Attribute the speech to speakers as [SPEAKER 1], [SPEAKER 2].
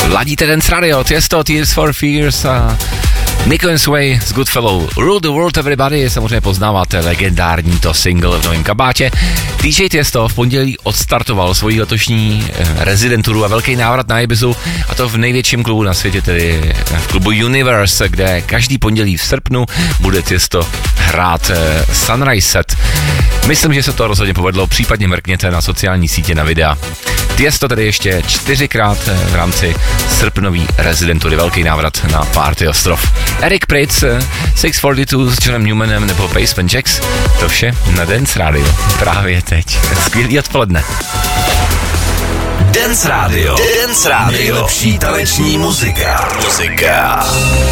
[SPEAKER 1] Ladíte Dance Radio, Tiesto, Tears for Fears a Nico and Sway s Goodfellow. Rule the World Everybody, samozřejmě poznáváte legendární to single v novém kabátě. DJ Tiesto v pondělí odstartoval svoji letošní rezidenturu a velký návrat na Ibizu, a to v největším klubu na světě, tedy v klubu Universe, kde každý pondělí v srpnu bude Tiesto hrát Sunrise Set. Myslím, že se to rozhodně povedlo, případně mrkněte na sociální sítě na videa. Tiesto tedy ještě 4krát v rámci srpnový rezidentury, velký návrat na Party ostrov. Eric Prydz, 642 s Johnem Newmanem nebo Basement Jacks, to vše na Dance Radio právě teď. Skvělý odpoledne.
[SPEAKER 2] Dance Radio. Nejlepší taneční muzika.